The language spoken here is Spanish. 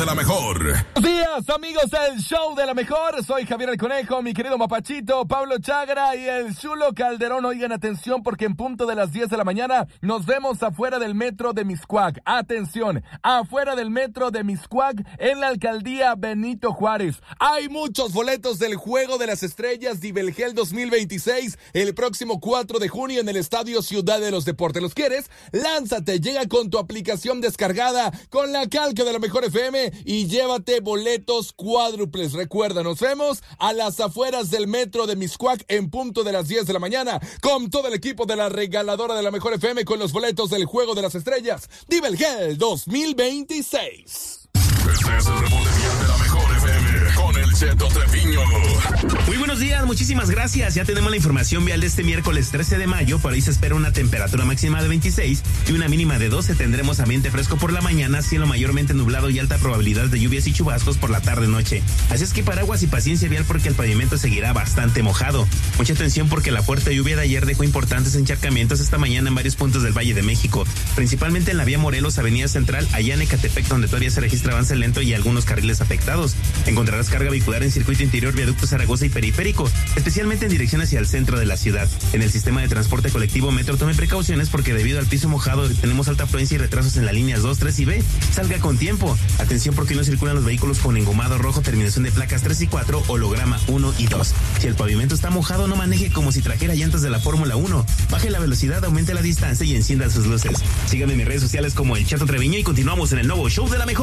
de la mejor. Buenos días, amigos del show de la mejor. Soy Javier el Conejo, mi querido Mapachito, Pablo Chagra y el Chulo Calderón. Oigan, atención, porque en punto de las 10 de la mañana nos vemos afuera del metro de Mixcoac. Atención, afuera del metro de Mixcoac, en la alcaldía Benito Juárez. Hay muchos boletos del Juego de las Estrellas Dibelgel 2026 el próximo 4 de junio en el Estadio Ciudad de los Deportes. ¿Los quieres? Lánzate, llega con tu aplicación descargada, con la calca de la mejor FM y llévate boletos cuádruples. Recuerda, nos vemos a las afueras del metro de Mixcoac en punto de las 10 de la mañana con todo el equipo de la regaladora de la mejor FM con los boletos del Juego de las Estrellas Dibelgel 2026. Este es el reporte vial de la mejor FM con el Cheto Treviño. Muy buenos días, muchísimas gracias. Ya tenemos la información vial de este miércoles 13 de mayo. Por ahí se espera una temperatura máxima de 26 y una mínima de 12. Tendremos ambiente fresco por la mañana, cielo mayormente nublado y alta probabilidad de lluvias y chubascos por la tarde-noche. Así es que paraguas y paciencia vial porque el pavimento seguirá bastante mojado. Mucha atención porque la fuerte lluvia de ayer dejó importantes encharcamientos esta mañana en varios puntos del Valle de México, principalmente en la vía Morelos, Avenida Central, allá en Ecatepec, donde todavía se registra avance lento y algunos carriles afectados. Encontrarás carga vehicular en circuito interior, viaducto Zaragoza y periférico, especialmente en dirección hacia el centro de la ciudad. En el sistema de transporte colectivo Metro tome precauciones porque debido al piso mojado tenemos alta afluencia y retrasos en las líneas 2, 3 y B. Salga con tiempo. Atención porque no circulan los vehículos con engomado rojo, terminación de placas 3 y 4, holograma 1 y 2. Si el pavimento está mojado, no maneje como si trajera llantas de la Fórmula 1. Baje la velocidad, aumente la distancia y encienda sus luces. Síganme en mis redes sociales como el Cheto Treviño y continuamos en el nuevo show de la mejor.